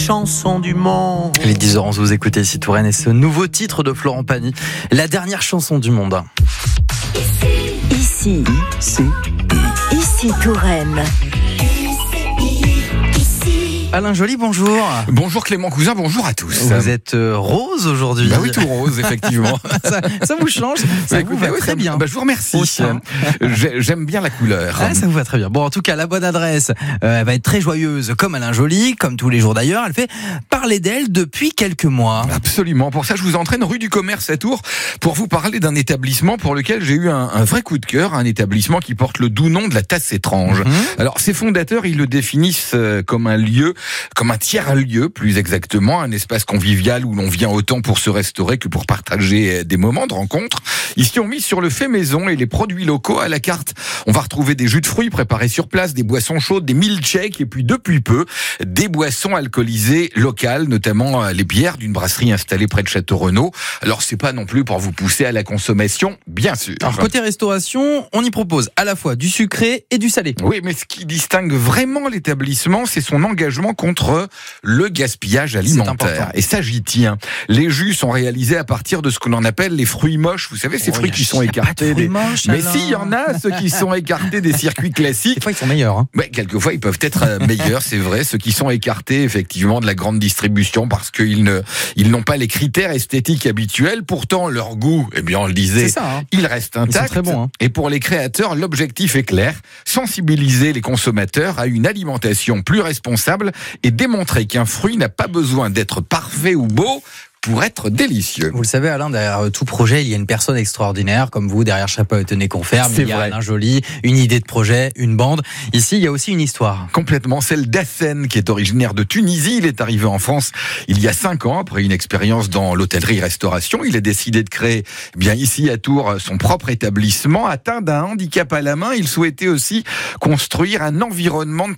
chansons du monde. Les 10h11, vous écoutez ici Touraine et ce nouveau titre de Florent Pagny, la dernière chanson du monde. Ici Touraine. Alain Joly, bonjour. Bonjour Clément Cousin, bonjour à tous. Vous êtes rose aujourd'hui. Bah oui, tout rose, effectivement. ça vous change, ça vous va très bien. Bah, je vous remercie. J'aime bien la couleur. Ah, ça vous va très bien. Bon, en tout cas, la bonne adresse, elle va être très joyeuse, comme Alain Joly, comme tous les jours d'ailleurs. Elle fait parler d'elle depuis quelques mois. Absolument. Pour ça, je vous entraîne rue du Commerce à Tours pour vous parler d'un établissement pour lequel j'ai eu un vrai coup de cœur, un établissement qui porte le doux nom de la Tasse étrange. Alors, ses fondateurs, ils le définissent comme un lieu, comme un tiers-lieu, plus exactement, un espace convivial où l'on vient autant pour se restaurer que pour partager des moments de rencontre. Ici, on mise sur le fait maison et les produits locaux à la carte. On va retrouver des jus de fruits préparés sur place, des boissons chaudes, des milkshakes et puis depuis peu, des boissons alcoolisées locales, notamment les bières d'une brasserie installée près de Château-Renaud. Alors, c'est pas non plus pour vous pousser à la consommation, bien sûr. Alors, côté restauration, on y propose à la fois du sucré et du salé. Oui, mais ce qui distingue vraiment l'établissement, c'est son engagement contre le gaspillage alimentaire. Et ça, j'y tiens. Les jus sont réalisés à partir de ce que l'on appelle les fruits moches. Vous savez, ces fruits qui sont écartés. Mais si, il y en a, ceux qui sont écartés des circuits classiques. Des fois, ils sont meilleurs. Hein. Ouais, quelquefois, ils peuvent être meilleurs, c'est vrai. Ceux qui sont écartés, effectivement, de la grande distribution parce qu'ils n'ont pas les critères esthétiques habituels. Pourtant, leur goût, eh bien, on le disait, il reste intact. Ils sont très bons. Hein. Et pour les créateurs, l'objectif est clair. Sensibiliser les consommateurs à une alimentation plus responsable et démontrer qu'un fruit n'a pas besoin d'être parfait ou beau pour être délicieux. Vous le savez, Alain, derrière tout projet, il y a une personne extraordinaire, comme vous, derrière Chapeau et Tenez Confirme. Il y a vrai. Alain Joly, une idée de projet, une bande. Ici, il y a aussi une histoire. Complètement, celle d'Hassen, qui est originaire de Tunisie. Il est arrivé en France il y a 5 ans, après une expérience dans l'hôtellerie-restauration. Il a décidé de créer, bien ici à Tours, son propre établissement. Atteint d'un handicap à la main, il souhaitait aussi construire un environnement de